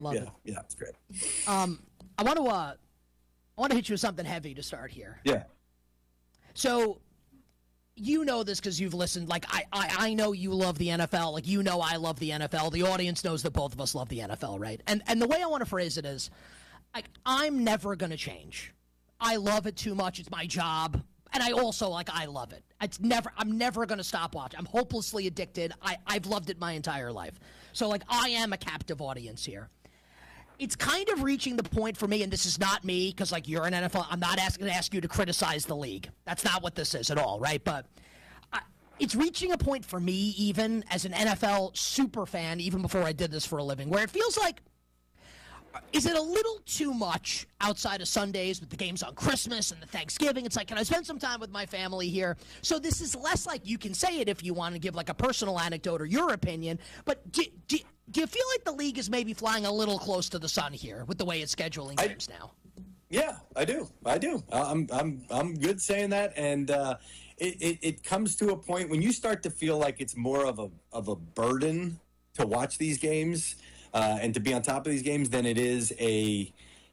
Love it. Yeah, it's great. I want to hit you with something heavy to start here. Yeah. So, you know this because you've listened. Like, I know you love the NFL. Like, you know I love the NFL. The audience knows that both of us love the NFL, right? And the way I want to phrase it is, like, I'm never going to change. I love it too much. It's my job. And I also, like, I love it. I'm never going to stop watching. I'm hopelessly addicted. I've loved it my entire life. So, like, I am a captive audience here. It's kind of reaching the point for me, and this is not me, because, like, you're an NFL. I'm not going to ask you to criticize the league. That's not what this is at all, right? But it's reaching a point for me, even as an NFL super fan, even before I did this for a living, where it feels like, is it a little too much outside of Sundays with the games on Christmas and the Thanksgiving? It's like, can I spend some time with my family here? So this is less like you can say it if you want to give like a personal anecdote or your opinion. But do you feel like the league is maybe flying a little close to the sun here with the way it's scheduling games now? Yeah, I do. I'm good saying that, and it comes to a point when you start to feel like it's more of a burden to watch these games. And to be on top of these games than it is the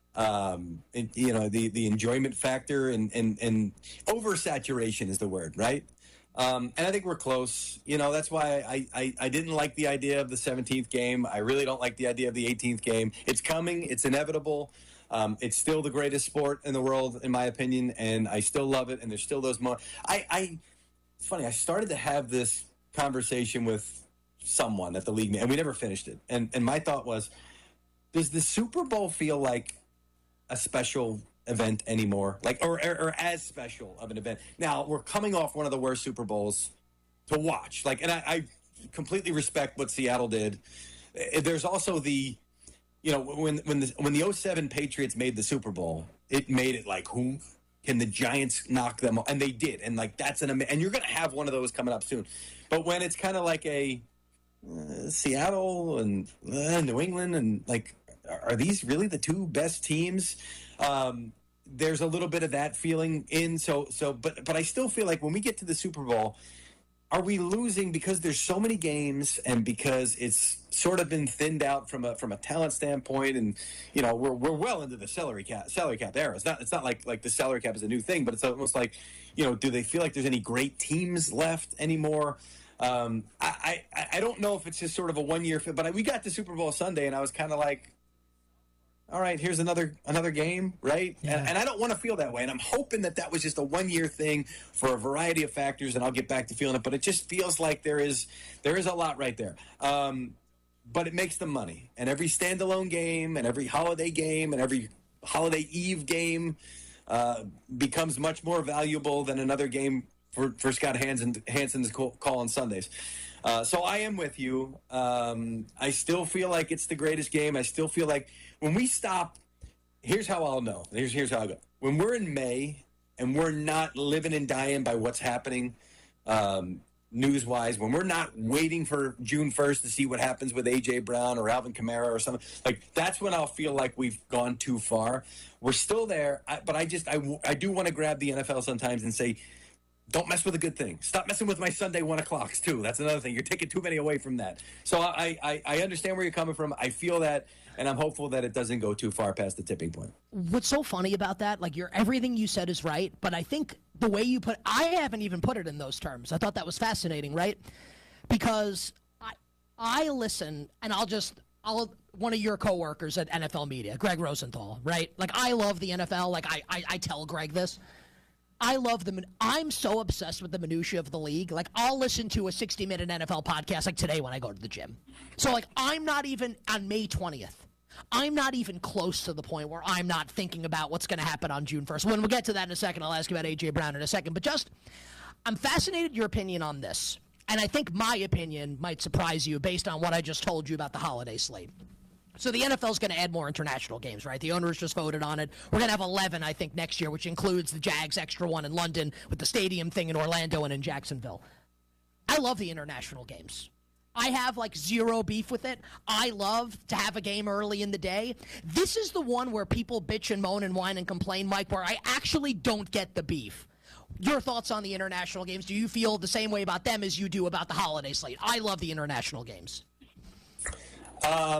enjoyment factor and oversaturation is the word, right? And I think we're close. That's why I didn't like the idea of the 17th game. I really don't like the idea of the 18th game. It's coming. It's inevitable. It's still the greatest sport in the world, in my opinion, and I still love it. And there's still those moments. It's funny. I started to have this conversation with someone at the league, and we never finished it. And my thought was, does the Super Bowl feel like a special event anymore? Like, or as special of an event? Now, we're coming off one of the worst Super Bowls to watch. Like, and I completely respect what Seattle did. There's also when the 07 Patriots made the Super Bowl, it made it like, who can the Giants knock them off? And they did. And like, and you're going to have one of those coming up soon. But when it's kind of like a Seattle and New England, and like, are these really the two best teams? There's a little bit of that feeling but I still feel like when we get to the Super Bowl, are we losing because there's so many games and because it's sort of been thinned out from a talent standpoint, and we're well into the salary cap era. It's not like the salary cap is a new thing, but it's almost like, do they feel like there's any great teams left anymore? I don't know if it's just sort of a 1 year, but we got to Super Bowl Sunday, and I was kind of like, all right, here's another game, right? Yeah. And I don't want to feel that way, and I'm hoping that was just a 1 year thing for a variety of factors, and I'll get back to feeling it. But it just feels like there is a lot right there. But it makes them money, and every standalone game, and every holiday game, and every holiday eve game becomes much more valuable than another game for Scott Hansen's call on Sundays. So I am with you. I still feel like it's the greatest game. I still feel like when we stop, here's how I'll know. Here's how I go. When we're in May and we're not living and dying by what's happening news-wise, when we're not waiting for June 1st to see what happens with A.J. Brown or Alvin Kamara or something, like, that's when I'll feel like we've gone too far. We're still there, but I do want to grab the NFL sometimes and say, don't mess with a good thing. Stop messing with my Sunday 1 o'clocks, too. That's another thing. You're taking too many away from that. So I understand where you're coming from. I feel that, and I'm hopeful that it doesn't go too far past the tipping point. What's so funny about that, like, everything you said is right, but I think the way you I haven't even put it in those terms. I thought that was fascinating, right? Because I listen, and one of your coworkers at NFL Media, Greg Rosenthal, right? Like, I love the NFL. Like, I tell Greg this. I love them. I'm so obsessed with the minutia of the league. Like, I'll listen to a 60-minute NFL podcast like today when I go to the gym. So, like, I'm not even on May 20th. I'm not even close to the point where I'm not thinking about what's going to happen on June 1st. When we'll get to that in a second, I'll ask you about A.J. Brown in a second. But I'm fascinated your opinion on this. And I think my opinion might surprise you based on what I just told you about the holiday slate. So the NFL is going to add more international games, right? The owners just voted on it. We're going to have 11, I think, next year, which includes the Jags extra one in London with the stadium thing in Orlando and in Jacksonville. I love the international games. I have, like, zero beef with it. I love to have a game early in the day. This is the one where people bitch and moan and whine and complain, Mike, where I actually don't get the beef. Your thoughts on the international games? Do you feel the same way about them as you do about the holiday slate? I love the international games.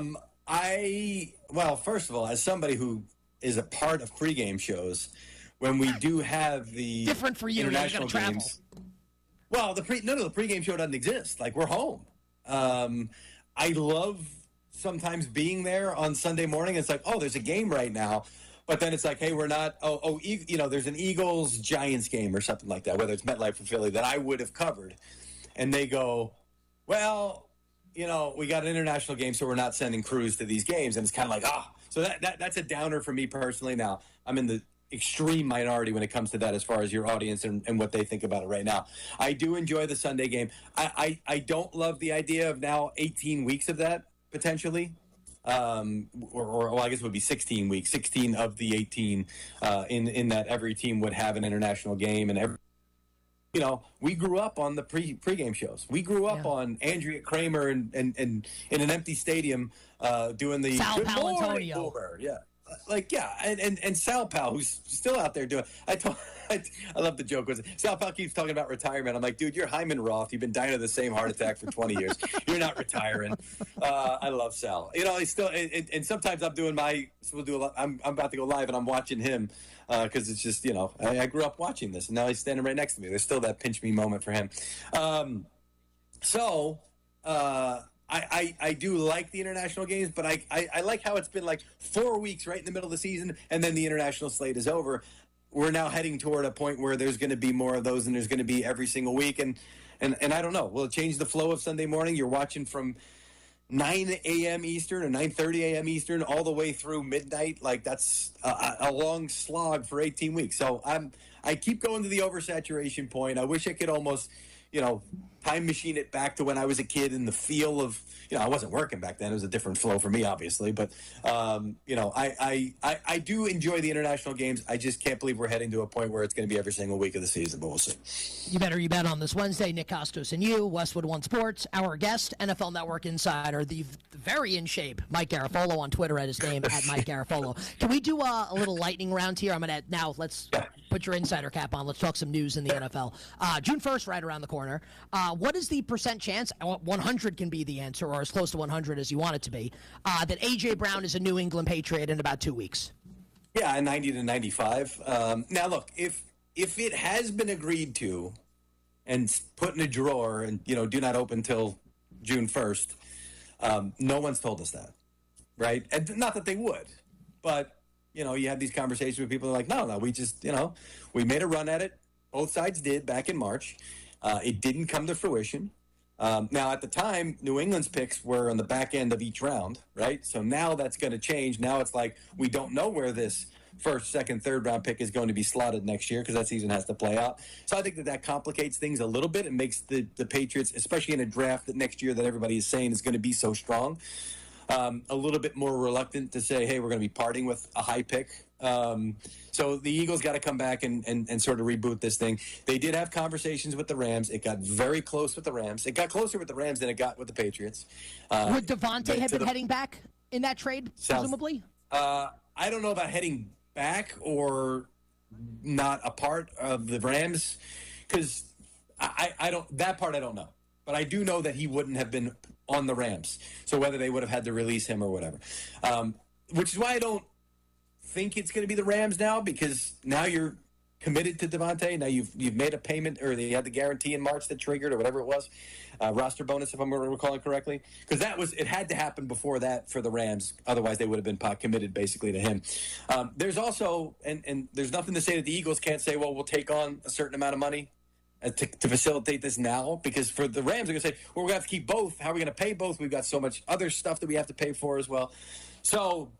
Well, first of all, as somebody who is a part of pregame shows, when we do have the different for you, international travel. games. Well, the pregame show doesn't exist. Like, we're home. I love sometimes being there on Sunday morning. It's like, oh, there's a game right now. But then it's like, hey, we're not, there's an Eagles-Giants game or something like that, whether it's MetLife or Philly, that I would have covered. And they go, well, we got an international game, so we're not sending crews to these games. And it's kind of like, so that's a downer for me personally. Now, I'm in the extreme minority when it comes to that as far as your audience and what they think about it right now. I do enjoy the Sunday game. I don't love the idea of now 18 weeks of that, potentially. Or I guess it would be 16 weeks, 16 of the 18 in that every team would have an international game. And we grew up on the pregame shows. We grew up on Andrea Kramer and in an empty stadium doing the Sal Good morning, Palantonio. Boomer. Yeah. And Sal Pal, who's still out there doing. I love the joke. Sal Pal keeps talking about retirement. I'm like, dude, you're Hyman Roth. You've been dying of the same heart attack for 20 years. You're not retiring. I love Sal. He's still. And sometimes I'm doing we'll do a lot. I'm about to go live and I'm watching him because it's just I grew up watching this and now he's standing right next to me. There's still that pinch me moment for him. I do like the international games, but I like how it's been like 4 weeks right in the middle of the season, and then the international slate is over. We're now heading toward a point where there's going to be more of those, and there's going to be every single week. And I don't know. Will it change the flow of Sunday morning? You're watching from 9 a.m. Eastern or 9:30 a.m. Eastern all the way through midnight. Like, that's a long slog for 18 weeks. So I keep going to the oversaturation point. I wish I could almost time machine it back to when I was a kid in the feel of, I wasn't working back then. It was a different flow for me, obviously. But, I do enjoy the international games. I just can't believe we're heading to a point where it's going to be every single week of the season, but we'll see. You bet on this Wednesday. Nick Costos and you, Westwood One Sports, our guest, NFL Network insider, the very in shape Mike Garafolo on Twitter at his name, at Mike Garafolo. Can we do a little lightning round here? Let's put your insider cap on. Let's talk some news in the NFL. June 1st, right around the corner. What is the percent chance, 100 can be the answer, or as close to 100 as you want it to be, that A.J. Brown is a New England Patriot in about 2 weeks? Yeah, 90 to 95. Now, look, if it has been agreed to and put in a drawer and, do not open till June 1st, no one's told us that, right? And not that they would, but, you have these conversations with people that are like, no, we just, we made a run at it. Both sides did back in March. It didn't come to fruition. Now, at the time, New England's picks were on the back end of each round, right? So now that's going to change. Now it's like we don't know where this first, second, third round pick is going to be slotted next year because that season has to play out. So I think that complicates things a little bit. It makes the Patriots, especially in a draft that next year that everybody is saying is going to be so strong, a little bit more reluctant to say, hey, we're going to be parting with a high pick. So the Eagles got to come back and sort of reboot this thing. They did have conversations with the Rams. It got very close with the Rams. It got closer with the Rams than it got with the Patriots. Would Devontae have been heading back in that trade, presumably? I don't know about heading back or not a part of the Rams because I don't – that part I don't know. But I do know that he wouldn't have been on the Rams. So whether they would have had to release him or whatever. Which is why I don't think it's going to be the Rams now because now you're committed to Devontae. Now you've made a payment or they had the guarantee in March that triggered or whatever it was. Roster bonus, if I'm recalling correctly. Because it had to happen before that for the Rams. Otherwise, they would have been committed basically to him. There's also, and there's nothing to say that the Eagles can't say, well, we'll take on a certain amount of money to facilitate this now, because for the Rams, they're going to say, well, we're going to have to keep both. How are we going to pay both? We've got so much other stuff that we have to pay for as well. So,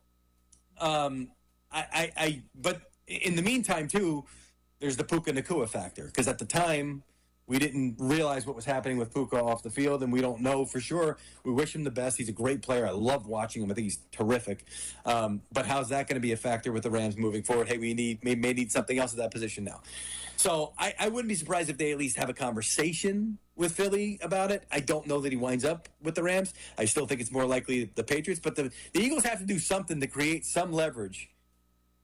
but in the meantime, too, there's the Puka Nacua factor, because at the time, we didn't realize what was happening with Puka off the field, and we don't know for sure. We wish him the best. He's a great player. I love watching him. I think he's terrific. But how's that going to be a factor with the Rams moving forward? Hey, we may need something else at that position now. So I wouldn't be surprised if they at least have a conversation with Philly about it. I don't know that he winds up with the Rams. I still think it's more likely the Patriots. But the Eagles have to do something to create some leverage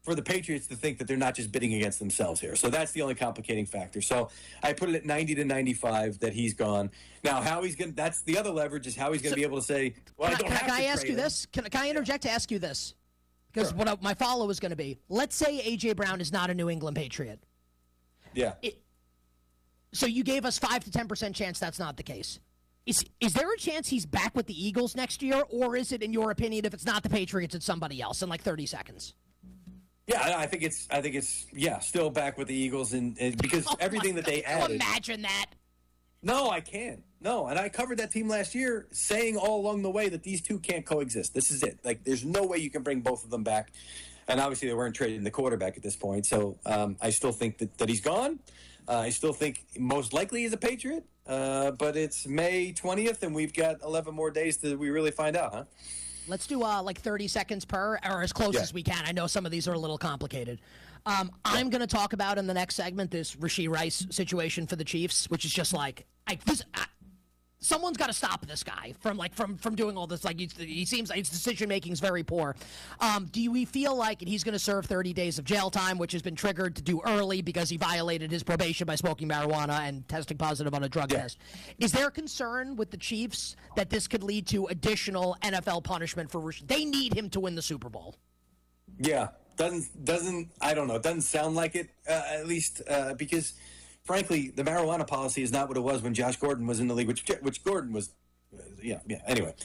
for the Patriots to think that they're not just bidding against themselves here. So that's the only complicating factor. So I put it at 90 to 95 that he's gone. Now, how he's going to – that's the other leverage is how he's going to be able to say, well, I don't have to Can I ask you this? Can I interject to ask you this? Because what my follow is going to be, let's say A.J. Brown is not a New England Patriot. Yeah. So you gave us 5 to 10% chance that's not the case. Is there a chance he's back with the Eagles next year, or is it, in your opinion, if it's not the Patriots, it's somebody else in like 30 seconds? Yeah, I think it's still back with the Eagles, and because everything that they added. Imagine that. No, I can't. No, and I covered that team last year, saying all along the way that these two can't coexist. This is it. Like, there's no way you can bring both of them back, and obviously they weren't trading the quarterback at this point. So I still think that he's gone. I still think most likely he's a Patriot, but it's May 20th, and we've got 11 more days till we really find out, huh? Let's do like 30 seconds per, or as close as we can. I know some of these are a little complicated. I'm going to talk about in the next segment this Rashee Rice situation for the Chiefs, which is just like someone's got to stop this guy from doing all this. Like he seems like his decision making is very poor. Do we feel like he's going to serve 30 days of jail time, which has been triggered to do early because he violated his probation by smoking marijuana and testing positive on a drug test? Is there concern with the Chiefs that this could lead to additional NFL punishment for Rashee? They need him to win the Super Bowl. Yeah, doesn't I don't know. It doesn't sound like it, at least because. Frankly, the marijuana policy is not what it was when Josh Gordon was in the league, which Gordon was, yeah. Anyway,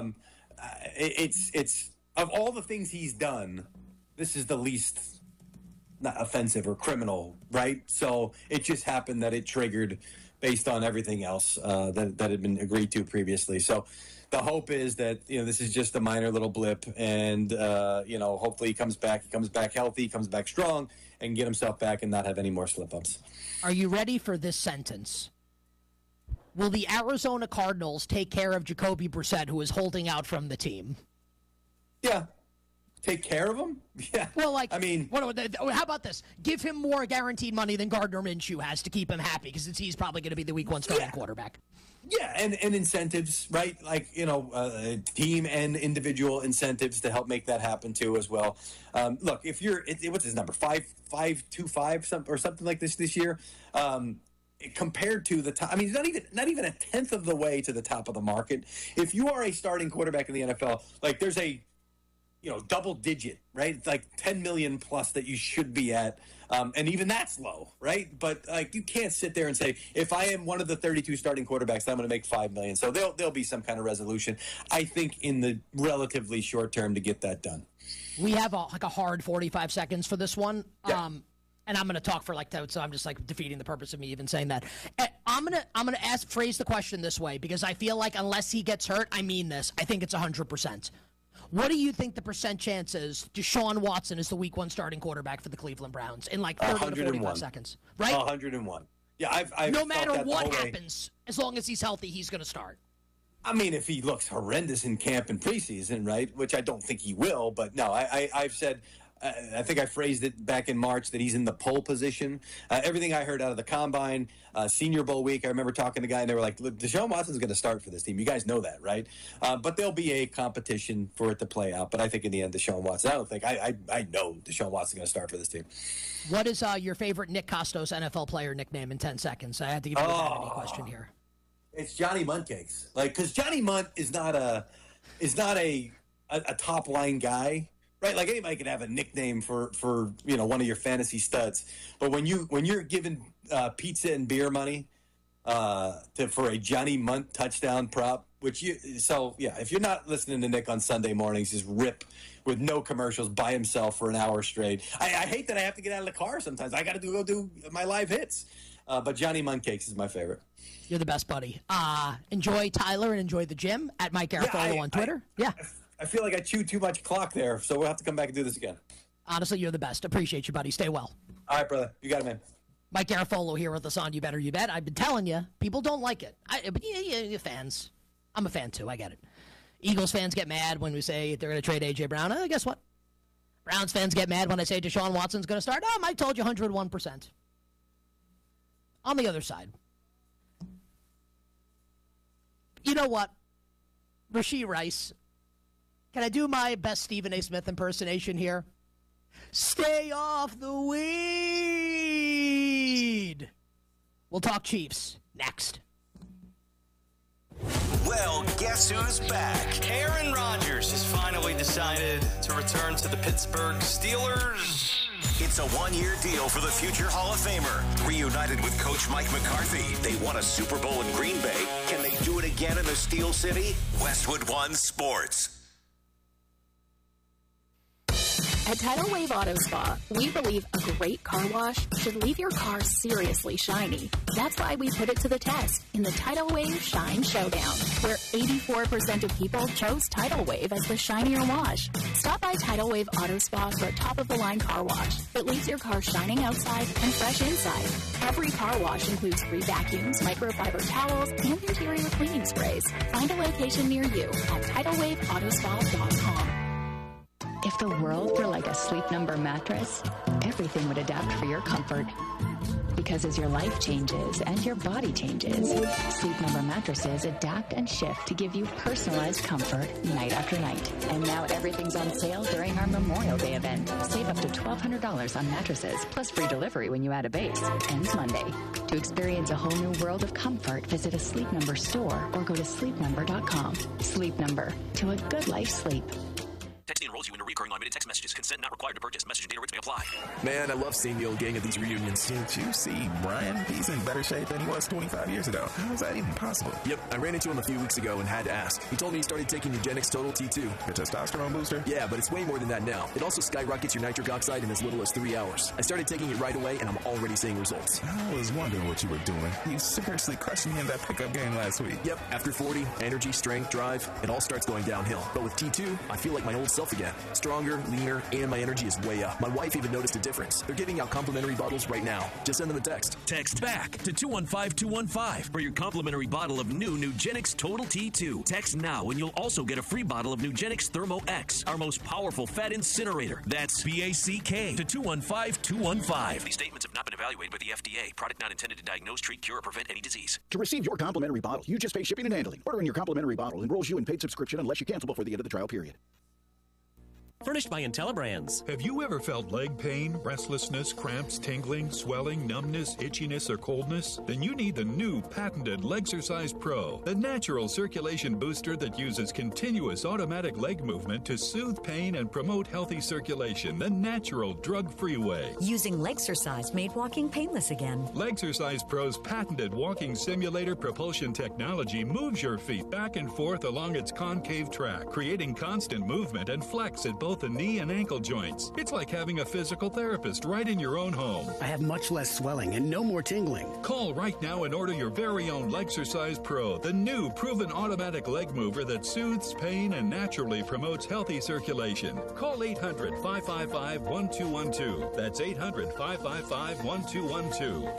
it's of all the things he's done, this is the least not offensive or criminal, right? So it just happened that it triggered based on everything else that had been agreed to previously. So the hope is that this is just a minor little blip, and hopefully he comes back healthy, comes back strong, and get himself back and not have any more slip-ups. Are you ready for this sentence? Will the Arizona Cardinals take care of Jacoby Brissett, who is holding out from the team? Yeah. Take care of him? Yeah. Well, how about this? Give him more guaranteed money than Gardner Minshew has to keep him happy, because he's probably going to be the Week 1 starting quarterback. Yeah, and incentives, right? Like, team and individual incentives to help make that happen, too, as well. Look, if you're, what's his number, 5.25 or something like this year, compared to the top, I mean, he's not even a tenth of the way to the top of the market. If you are a starting quarterback in the NFL, like, there's a, double digit, right? It's like 10 million plus that you should be at. And even that's low, right? But you can't sit there and say, if I am one of the 32 starting quarterbacks, I'm going to make $5 million. So there'll be some kind of resolution, I think, in the relatively short term to get that done. We have a hard 45 seconds for this one. Yeah. And I'm going to talk for so I'm just defeating the purpose of me even saying that. I'm going to phrase the question this way, because I feel like unless he gets hurt, I mean this. I think it's 100%. What do you think the percent chance is Deshaun Watson is the Week 1 starting quarterback for the Cleveland Browns in 30 to 45 seconds? Right? 101. Yeah, I've no matter what happens, as long as he's healthy, he's going to start. I mean, if he looks horrendous in camp and preseason, right, which I don't think he will, but no, I've said I think I phrased it back in March that he's in the pole position. Everything I heard out of the Combine, Senior Bowl week, I remember talking to a guy, and they were like, look, Deshaun Watson's going to start for this team. You guys know that, right? But there'll be a competition for it to play out. But I think in the end, Deshaun Watson, I know Deshaun Watson's going to start for this team. What is your favorite Nick Costos NFL player nickname in 10 seconds? I had to give you that any question here. It's Johnny Muntcakes. Because Johnny Munt is not a top line guy. Right, like anybody could have a nickname for one of your fantasy studs, but when you're giving pizza and beer money for a Johnny Munt touchdown prop, if you're not listening to Nick on Sunday mornings, just rip with no commercials by himself for an hour straight. I hate that I have to get out of the car sometimes. I got to go do my live hits, but Johnny Muntcakes is my favorite. You're the best, buddy. Enjoy Tyler and enjoy the gym at Mike Garofalo on Twitter. I feel like I chewed too much clock there, so we'll have to come back and do this again. Honestly, you're the best. Appreciate you, buddy. Stay well. All right, brother. You got it, man. Mike Garofalo here with us on You Better You Bet. I've been telling you, people don't like it. But fans. I'm a fan, too. I get it. Eagles fans get mad when we say they're going to trade A.J. Brown. Guess what? Browns fans get mad when I say Deshaun Watson's going to start. Oh, Mike told you 101%. On the other side, you know what? Rashee Rice. Can I do my best Stephen A. Smith impersonation here? Stay off the weed. We'll talk Chiefs next. Well, guess who's back? Aaron Rodgers has finally decided to return to the Pittsburgh Steelers. It's a one-year deal for the future Hall of Famer. Reunited with Coach Mike McCarthy, they won a Super Bowl in Green Bay. Can they do it again in the Steel City? Westwood One Sports. At Tidal Wave Auto Spa, we believe a great car wash should leave your car seriously shiny. That's why we put it to the test in the Tidal Wave Shine Showdown, where 84% of people chose Tidal Wave as the shinier wash. Stop by Tidal Wave Auto Spa for a top-of-the-line car wash that leaves your car shining outside and fresh inside. Every car wash includes free vacuums, microfiber towels, and interior cleaning sprays. Find a location near you at TidalWaveAutospa.com. If the world were like a Sleep Number mattress, everything would adapt for your comfort. Because as your life changes and your body changes, Sleep Number mattresses adapt and shift to give you personalized comfort night after night. And now everything's on sale during our Memorial Day event. Save up to $1,200 on mattresses, plus free delivery when you add a base. Ends Monday. To experience a whole new world of comfort, visit a Sleep Number store or go to sleepnumber.com. Sleep Number. To a good life sleep. Texting enrolls you in a recurring automated text messages. Consent not required to purchase. Message and data rates may apply. Man, I love seeing the old gang at these reunions. Can't you see Brian? He's in better shape than he was 25 years ago. How is that even possible? Yep, I ran into him a few weeks ago and had to ask. He told me he started taking Nugenix Total T2. A testosterone booster? Yeah, but it's way more than that now. It also skyrockets your nitric oxide in as little as 3 hours. I started taking it right away, and I'm already seeing results. I was wondering what you were doing. You seriously crushed me in that pickup game last week. Yep, after 40, energy, strength, drive, it all starts going downhill. But with T2, I feel like my old self again. Stronger, leaner, and my energy is way up. My wife even noticed a difference. They're giving out complimentary bottles right now. Just send them a text. Text BACK to 215-215 for your complimentary bottle of new Nugenix Total T2. Text now and you'll also get a free bottle of Nugenix Thermo X, our most powerful fat incinerator. That's BACK to 215-215. These statements have not been evaluated by the FDA. Product not intended to diagnose, treat, cure, or prevent any disease. To receive your complimentary bottle, you just pay shipping and handling. Ordering your complimentary bottle enrolls you in paid subscription unless you cancel before the end of the trial period. Furnished by IntelliBrands. Have you ever felt leg pain, restlessness, cramps, tingling, swelling, numbness, itchiness, or coldness? Then you need the new patented Legsercise Pro, the natural circulation booster that uses continuous automatic leg movement to soothe pain and promote healthy circulation the natural, drug-free way. Using Legsercise made walking painless again. Legsercise Pro's patented walking simulator propulsion technology moves your feet back and forth along its concave track, creating constant movement and flex at both the knee and ankle joints. It's like having a physical therapist right in your own home. I have much less swelling and no more tingling. Call right now and order your very own Legsercise Pro, the new proven automatic leg mover that soothes pain and naturally promotes healthy circulation. Call 800-555-1212. That's 800-555-1212.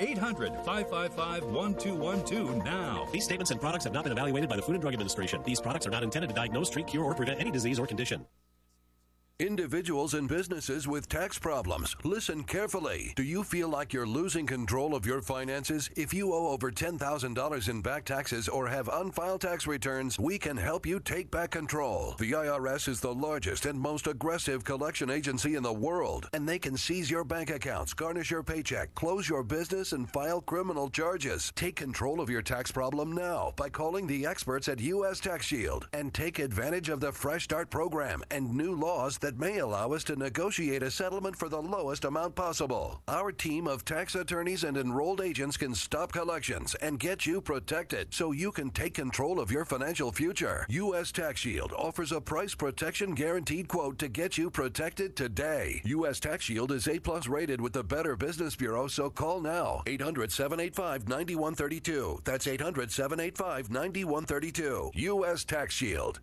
800-555-1212 now. These statements and products have not been evaluated by the Food and Drug Administration. These products are not intended to diagnose, treat, cure, or prevent any disease or condition. Individuals and businesses with tax problems, listen carefully. Do you feel like you're losing control of your finances? If you owe over $10,000 in back taxes or have unfiled tax returns, we can help you take back control. The IRS is the largest and most aggressive collection agency in the world, and they can seize your bank accounts, garnish your paycheck, close your business, and file criminal charges. Take control of your tax problem now by calling the experts at U.S. Tax Shield and take advantage of the Fresh Start program and new laws that may allow us to negotiate a settlement for the lowest amount possible. Our team of tax attorneys and enrolled agents can stop collections and get you protected so you can take control of your financial future. U.S. Tax Shield offers a price protection guaranteed quote to get you protected today. U.S. Tax Shield is A+ rated with the Better Business Bureau, so call now. 800-785-9132. That's 800-785-9132. U.S. Tax Shield.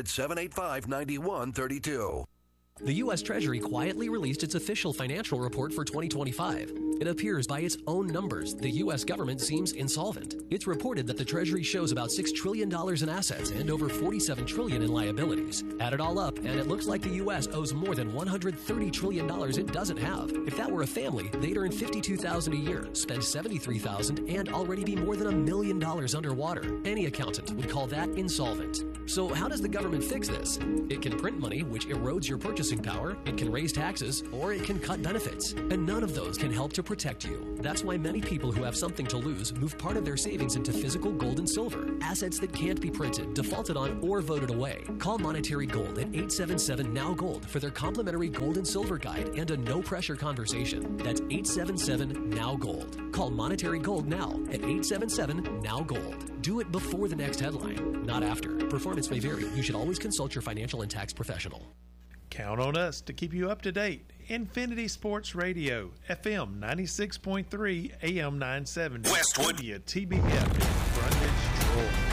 800-785-9132. The U.S. Treasury quietly released its official financial report for 2025. It appears by its own numbers, the U.S. government seems insolvent. It's reported that the Treasury shows about $6 trillion in assets and over $47 trillion in liabilities. Add it all up, and it looks like the U.S. owes more than $130 trillion it doesn't have. If that were a family, they'd earn $52,000 a year, spend $73,000, and already be more than $1 million underwater. Any accountant would call that insolvent. So how does the government fix this? It can print money, which erodes your purchasing purchasing power, it can raise taxes, or it can cut benefits. And none of those can help to protect you. That's why many people who have something to lose move part of their savings into physical gold and silver, assets that can't be printed, defaulted on, or voted away. Call Monetary Gold at 877-NOW-GOLD for their complimentary gold and silver guide and a no-pressure conversation. That's 877-NOW-GOLD. Call Monetary Gold now at 877-NOW-GOLD. Do it before the next headline, not after. Performance may vary. You should always consult your financial and tax professional. Count on us to keep you up to date. Infinity Sports Radio, FM 96.3, AM 970. Westwood. TBF in Front Ridge, Troy.